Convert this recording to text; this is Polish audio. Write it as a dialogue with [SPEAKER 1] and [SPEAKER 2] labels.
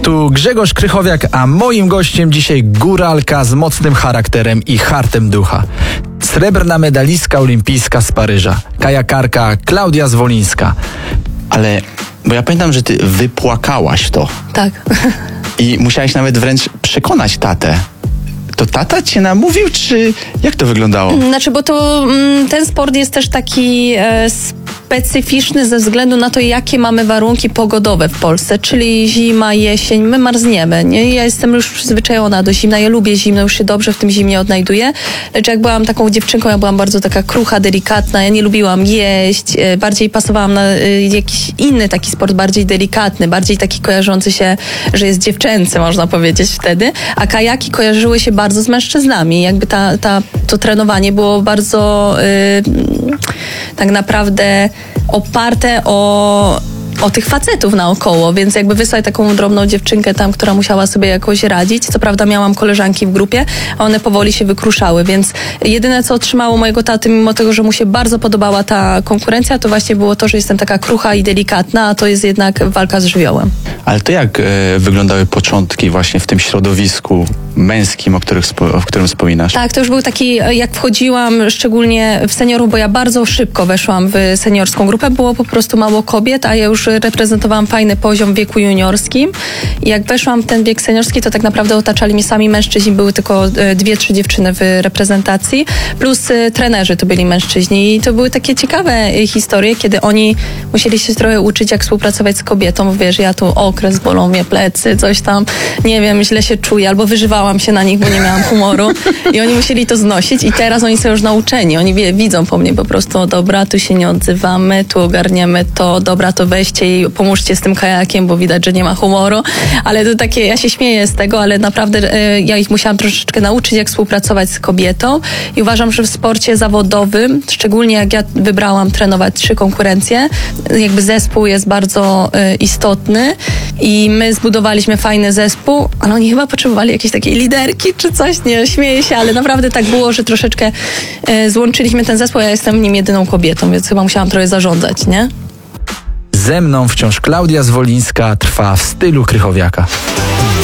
[SPEAKER 1] Tu Grzegorz Krychowiak, a moim gościem dzisiaj góralka z mocnym charakterem i hartem ducha. Srebrna medalistka olimpijska z Paryża, kajakarka Klaudia Zwolińska.
[SPEAKER 2] Ale, bo ja pamiętam, że ty wypłakałaś to.
[SPEAKER 3] Tak.
[SPEAKER 2] I musiałaś nawet wręcz przekonać tatę. To tata cię namówił, czy jak to wyglądało?
[SPEAKER 3] Znaczy, bo to ten sport jest też taki specyficzny ze względu na to, jakie mamy warunki pogodowe w Polsce, czyli zima, jesień, my marzniemy, nie? Ja jestem już przyzwyczajona do zimna, ja lubię zimno, już się dobrze w tym zimnie odnajduję, lecz jak byłam taką dziewczynką, ja byłam bardzo taka krucha, delikatna, ja nie lubiłam jeść, bardziej pasowałam na jakiś inny taki sport, bardziej delikatny, bardziej taki kojarzący się, że jest dziewczęcy, można powiedzieć wtedy, a kajaki kojarzyły się bardzo z mężczyznami, jakby to trenowanie było bardzo tak naprawdę oparte o tych facetów naokoło, więc jakby wysłać taką drobną dziewczynkę tam, która musiała sobie jakoś radzić. Co prawda miałam koleżanki w grupie, a one powoli się wykruszały, więc jedyne, co otrzymało mojego taty, mimo tego, że mu się bardzo podobała ta konkurencja, to właśnie było to, że jestem taka krucha i delikatna, a to jest jednak walka z żywiołem.
[SPEAKER 2] Ale to jak wyglądały początki właśnie w tym środowisku męskim, o którym wspominasz?
[SPEAKER 3] Tak, to już był taki, jak wchodziłam szczególnie w seniorów, bo ja bardzo szybko weszłam w seniorską grupę, było po prostu mało kobiet, a ja już reprezentowałam fajny poziom w wieku juniorskim i jak weszłam w ten wiek seniorski, to tak naprawdę otaczali mnie sami mężczyźni, były tylko 2-3 dziewczyny w reprezentacji, plus trenerzy to byli mężczyźni i to były takie ciekawe historie, kiedy oni musieli się trochę uczyć, jak współpracować z kobietą, wiesz, ja tu okres, bolą mnie plecy, coś tam, nie wiem, źle się czuję, albo wyżywałam się na nich, bo nie miałam humoru i oni musieli to znosić i teraz oni są już nauczeni, oni widzą po mnie po prostu, o dobra, tu się nie odzywamy, tu ogarniemy to, dobra, to weźcie i pomóżcie z tym kajakiem, bo widać, że nie ma humoru, ale to takie, ja się śmieję z tego, ale naprawdę ja ich musiałam troszeczkę nauczyć, jak współpracować z kobietą i uważam, że w sporcie zawodowym, szczególnie jak ja wybrałam trenować 3 konkurencje, jakby zespół jest bardzo istotny i my zbudowaliśmy fajny zespół, ale oni chyba potrzebowali jakiejś takiej liderki czy coś, nie, śmieję się, ale naprawdę tak było, że troszeczkę złączyliśmy ten zespół, ja jestem w nim jedyną kobietą, więc chyba musiałam trochę zarządzać, nie?
[SPEAKER 1] Ze mną wciąż Klaudia Zwolińska trwa w stylu Krychowiaka.